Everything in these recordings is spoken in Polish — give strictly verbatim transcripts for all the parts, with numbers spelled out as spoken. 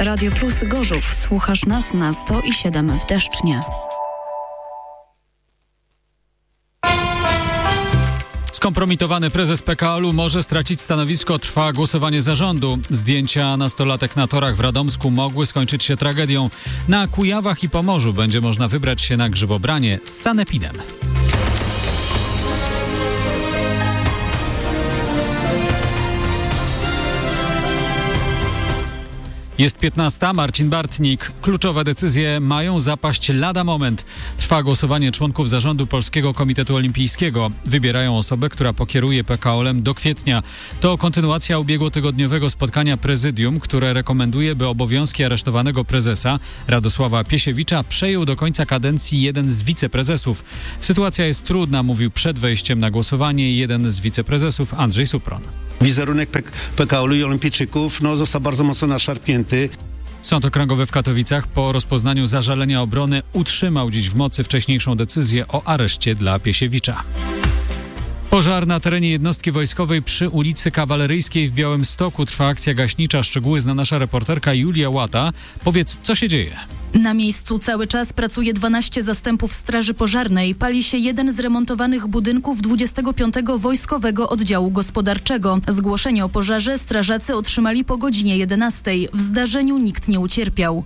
Radio Plus Gorzów. Słuchasz nas na sto i siedem w Deszcznie. Skompromitowany prezes P K O-u może stracić stanowisko, trwa głosowanie zarządu. Zdjęcia nastolatek na torach w Radomsku mogły skończyć się tragedią. Na Kujawach i Pomorzu będzie można wybrać się na grzybobranie z sanepidem. Jest piętnasta, Marcin Bartnik. Kluczowe decyzje mają zapaść lada moment. Trwa głosowanie członków zarządu Polskiego Komitetu Olimpijskiego. Wybierają osobę, która pokieruje P K O-em do kwietnia. To kontynuacja ubiegłotygodniowego spotkania prezydium, które rekomenduje, by obowiązki aresztowanego prezesa Radosława Piesiewicza przejął do końca kadencji jeden z wiceprezesów. Sytuacja jest trudna, mówił przed wejściem na głosowanie jeden z wiceprezesów, Andrzej Supron. Wizerunek P K O-u i olimpijczyków no, został bardzo mocno naszarpnięty. Sąd Okręgowy w Katowicach po rozpoznaniu zażalenia obrony utrzymał dziś w mocy wcześniejszą decyzję o areszcie dla Piesiewicza. Pożar na terenie jednostki wojskowej przy ulicy Kawaleryjskiej w Białymstoku. Trwa akcja gaśnicza. Szczegóły zna nasza reporterka Julia Łata. Powiedz, co się dzieje? Na miejscu cały czas pracuje dwanaście zastępów straży pożarnej. Pali się jeden z remontowanych budynków dwudziestego piątego Wojskowego Oddziału Gospodarczego. Zgłoszenie o pożarze strażacy otrzymali po godzinie jedenastej. W zdarzeniu nikt nie ucierpiał.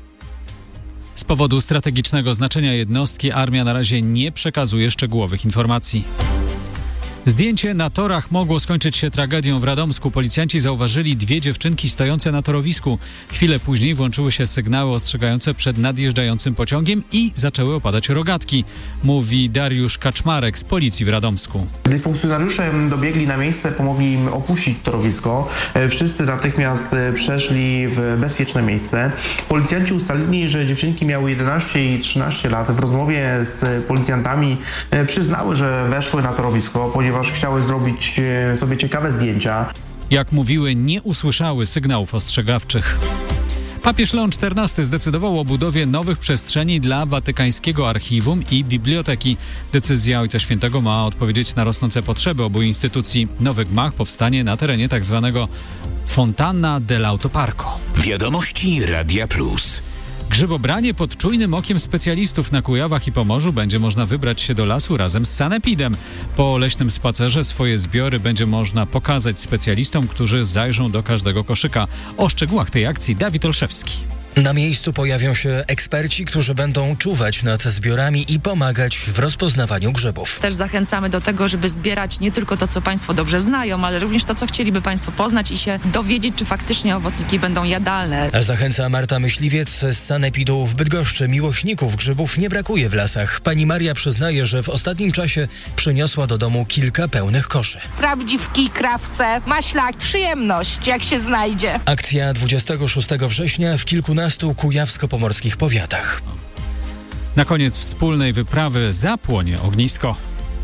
Z powodu strategicznego znaczenia jednostki armia na razie nie przekazuje szczegółowych informacji. Zdjęcie na torach mogło skończyć się tragedią w Radomsku. Policjanci zauważyli dwie dziewczynki stojące na torowisku. Chwilę później włączyły się sygnały ostrzegające przed nadjeżdżającym pociągiem i zaczęły opadać rogatki, mówi Dariusz Kaczmarek z policji w Radomsku. Gdy funkcjonariusze dobiegli na miejsce, pomogli im opuścić torowisko. Wszyscy natychmiast przeszli w bezpieczne miejsce. Policjanci ustalili, że dziewczynki miały jedenaście i trzynaście lat. W rozmowie z policjantami przyznały, że weszły na torowisko, ponieważ chciały zrobić sobie ciekawe zdjęcia. Jak mówiły, nie usłyszały sygnałów ostrzegawczych. Papież Leon czternasty zdecydował o budowie nowych przestrzeni dla watykańskiego archiwum i biblioteki. Decyzja Ojca Świętego ma odpowiedzieć na rosnące potrzeby obu instytucji. Nowy gmach powstanie na terenie tzw. Fontana dell'Auto Parco. Wiadomości Radia Plus. Grzybobranie pod czujnym okiem specjalistów na Kujawach i Pomorzu będzie można wybrać się do lasu razem z sanepidem. Po leśnym spacerze swoje zbiory będzie można pokazać specjalistom, którzy zajrzą do każdego koszyka. O szczegółach tej akcji Dawid Olszewski. Na miejscu pojawią się eksperci, którzy będą czuwać nad zbiorami i pomagać w rozpoznawaniu grzybów. Też zachęcamy do tego, żeby zbierać nie tylko to, co Państwo dobrze znają, ale również to, co chcieliby Państwo poznać i się dowiedzieć, czy faktycznie owocniki będą jadalne. Zachęca Marta Myśliwiec z sanepidu w Bydgoszczy. Miłośników grzybów nie brakuje w lasach. Pani Maria przyznaje, że w ostatnim czasie przyniosła do domu kilka pełnych koszy. Prawdziwki, krawce, maślak, przyjemność, jak się znajdzie. Akcja dwudziestego szóstego września w kilkunastu kujawsko-pomorskich powiatach. Na koniec wspólnej wyprawy zapłonie ognisko.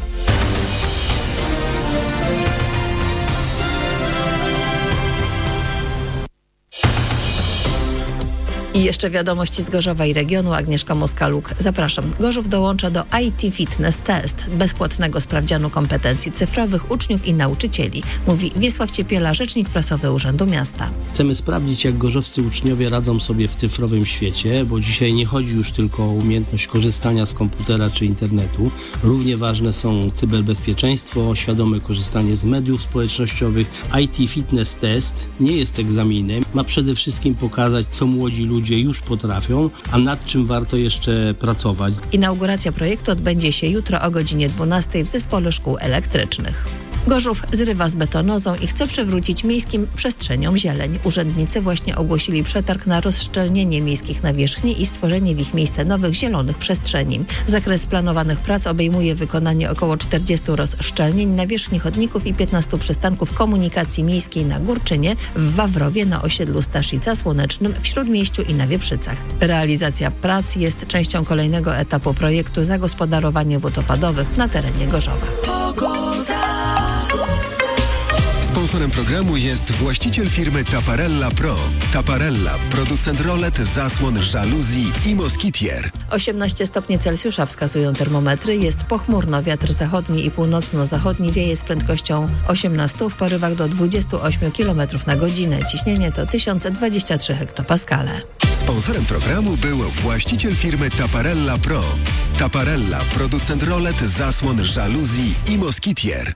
I jeszcze wiadomości z Gorzowa i regionu. Agnieszka Moskaluk. Zapraszam. Gorzów dołącza do I T Fitness Test, bezpłatnego sprawdzianu kompetencji cyfrowych uczniów i nauczycieli, mówi Wiesław Ciepiela, rzecznik prasowy Urzędu Miasta. Chcemy sprawdzić, jak gorzowscy uczniowie radzą sobie w cyfrowym świecie, bo dzisiaj nie chodzi już tylko o umiejętność korzystania z komputera czy internetu. Równie ważne są cyberbezpieczeństwo, świadome korzystanie z mediów społecznościowych. I T Fitness Test nie jest egzaminem, ma przede wszystkim pokazać, co młodzi ludzie Ludzie już potrafią, a nad czym warto jeszcze pracować. Inauguracja projektu odbędzie się jutro o godzinie dwunastej w Zespole Szkół Elektrycznych. Gorzów zrywa z betonozą i chce przywrócić miejskim przestrzeniom zieleń. Urzędnicy właśnie ogłosili przetarg na rozszczelnienie miejskich nawierzchni i stworzenie w ich miejsce nowych zielonych przestrzeni. Zakres planowanych prac obejmuje wykonanie około czterdziestu rozszczelnień nawierzchni chodników i piętnastu przystanków komunikacji miejskiej na Górczynie, w Wawrowie, na osiedlu Staszica Słonecznym, w Śródmieściu i na Wieprzycach. Realizacja prac jest częścią kolejnego etapu projektu zagospodarowanie wód opadowych na terenie Gorzowa. Sponsorem programu jest właściciel firmy Taparella Pro. Taparella, producent rolet, zasłon, żaluzji i moskitier. osiemnaście stopni Celsjusza wskazują termometry. Jest pochmurno, wiatr zachodni i północno-zachodni wieje z prędkością osiemnaście, w porywach do dwadzieścia osiem kilometrów na godzinę. Ciśnienie to tysiąc dwadzieścia trzy hektopaskale. Sponsorem programu był właściciel firmy Taparella Pro. Taparella, producent rolet, zasłon, żaluzji i moskitier.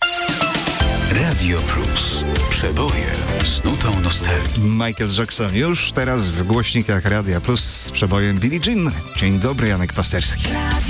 Radio Plus. Przeboje z nutą nostalgii. Michael Jackson już teraz w głośnikach Radia Plus z przebojem Billie Jean. Dzień dobry, Janek Pasterski.